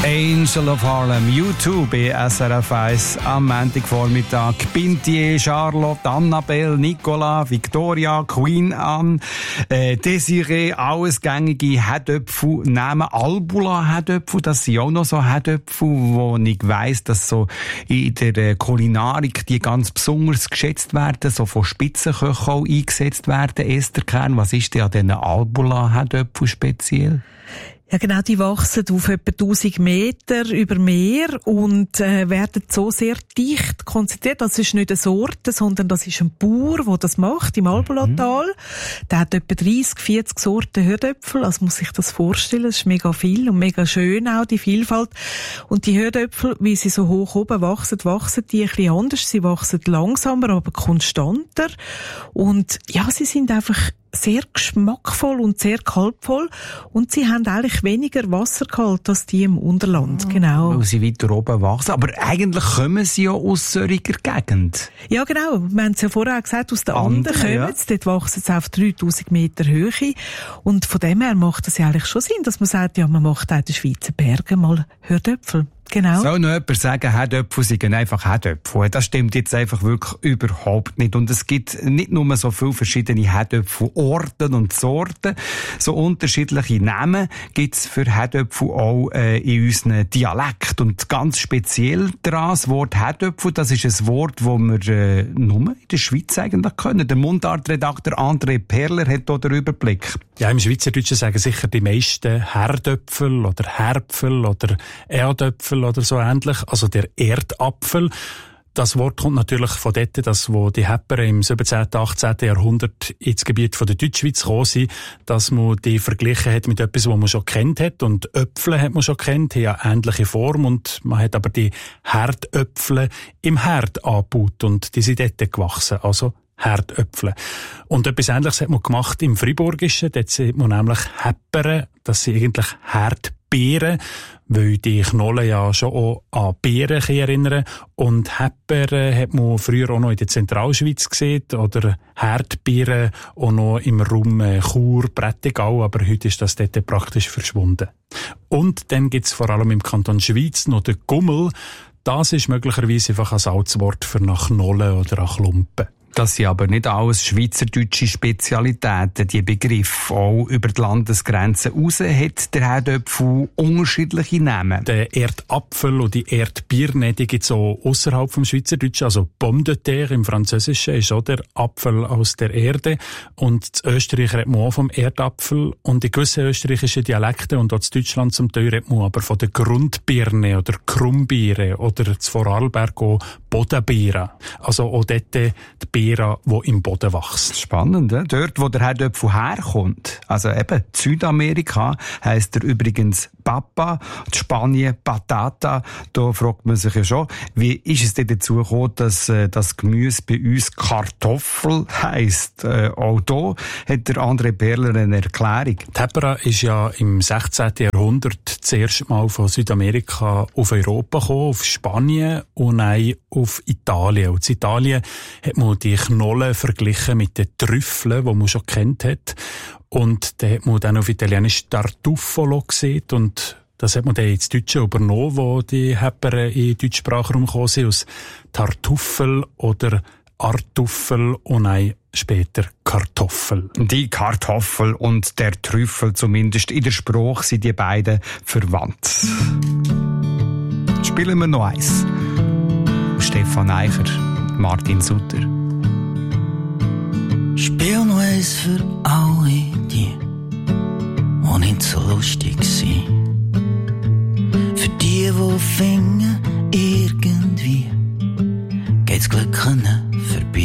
Angel of Harlem, U2 bei SRF 1 am Montagvormittag. Bintier, Charlotte, Annabelle, Nicola, Victoria, Queen Anne, Desiree, alles gängige Herdöpfel nehmen. Albula-Herdöpfel, das sind auch noch so Herdöpfel, wo ich weiss, dass so in der Kulinarik die ganz besonders geschätzt werden, so von Spitzenköchen auch eingesetzt werden. Esther Kern, was ist denn an diesen Albula-Herdöpfeln speziell? Ja, genau, die wachsen auf etwa 1000 Meter über Meer und werden so sehr dicht konzentriert. Das ist nicht eine Sorte, sondern das ist ein Bauer, der das macht im Albulatal. Der hat etwa 30, 40 Sorten Herdöpfel. Also muss sich das vorstellen. Das ist mega viel und mega schön auch, die Vielfalt. Und die Herdöpfel, wie sie so hoch oben wachsen die ein bisschen anders. Sie wachsen langsamer, aber konstanter. Und ja, sie sind einfach sehr geschmackvoll und sehr kalbvoll und sie haben eigentlich weniger Wassergehalt als die im Unterland, genau. Weil sie weiter oben wachsen, aber eigentlich kommen sie ja aus solcher Gegend. Ja, genau. Wir haben es ja vorher gesagt, aus den Anden kommen sie, dort wachsen sie auf 3000 Meter Höhe und von dem her macht es ja eigentlich schon Sinn, dass man sagt, ja, man macht auch in den Schweizer Bergen mal Herdöpfel. Genau. Soll noch jemand sagen, Herdöpfel sind einfach Herdöpfel? Das stimmt jetzt einfach wirklich überhaupt nicht. Und es gibt nicht nur so viele verschiedene Herdöpfelorten und Sorten. So unterschiedliche Namen gibt's für Herdöpfel auch in unseren Dialekt. Und ganz speziell daran, das Wort Herdöpfel, das ist ein Wort, das wir nur in der Schweiz eigentlich können. Der Mundartredakteur André Perler hat hier den Überblick. Ja, im Schweizerdeutschen sagen sicher die meisten Herdöpfel oder Herbpfel oder Erdöpfel oder so ähnlich, also der Erdapfel. Das Wort kommt natürlich von dort, dass wo die Hepper im 17., 18. Jahrhundert ins Gebiet von der Deutschschweiz gekommen sind, dass man die verglichen hat mit etwas, was man schon kennt hat. Und Äpfel hat man schon kennt, haben ja ähnliche Form und man hat aber die Herdöpfel im Herd angebaut und die sind dort gewachsen, also Herdöpfel. Und etwas Ähnliches hat man gemacht im Friburgischen, dort sieht man nämlich Hepperen, das sind eigentlich Herdbeeren, weil die Knollen ja schon auch an Beeren erinnern. Und Hepper hat man früher auch noch in der Zentralschweiz gesehen, oder Herdbeeren auch noch im Raum Chur, Prättigau, aber heute ist das dort praktisch verschwunden. Und dann gibt's vor allem im Kanton Schweiz noch den Gummel. Das ist möglicherweise einfach ein altes Wort für nach Knollen oder nach Klumpen. Das sind aber nicht alles schweizerdeutsche Spezialitäten. Die Begriffe auch über die Landesgrenzen raus hat der Herdöpfel unterschiedliche Namen. Der Erdapfel und die Erdbirne, die gibt's auch ausserhalb vom Schweizerdeutschen. Also Pomme de terre im Französischen ist auch der Apfel aus der Erde. Und in Österreich redet man auch vom Erdapfel. Und in gewissen österreichischen Dialekten und auch in Deutschland zum Teil redet man aber von der Grundbirne oder Krummbiere oder in Vorarlberg auch Bodenbiere. Also auch dort die Beere, die im Boden wächst. Spannend, ja? Dort, wo der Herdöpfel herkommt, also eben Südamerika, heisst er übrigens Papa, in Spanien Patata. Da fragt man sich ja schon, wie ist es denn dazu gekommen, dass das Gemüse bei uns Kartoffel heisst? Auch da hat der André Perler eine Erklärung. Die Hepera ist ja im 16. Jahrhundert zuerst mal von Südamerika auf Europa gekommen, auf Spanien und auch auf Italien. Und in Italien hat man die Knollen verglichen mit den Trüffeln, die man schon kennt hat. Und da hat man dann auf Italienisch Tartufolo gesehen und das hat man dann ins Deutsche übernommen, wo die Hepper in den Deutschsprachraum gekommen sind, aus Tartuffel oder Artuffel und auch später Kartoffel. Die Kartoffel und der Trüffel, zumindest in der Sprache, sind die beiden verwandt. Spielen wir noch eins. Stefan Eicher, Martin Sutter. Spiel noch eins für alle die nicht so lustig sind. Für die finden, irgendwie geht's Glück vorbei.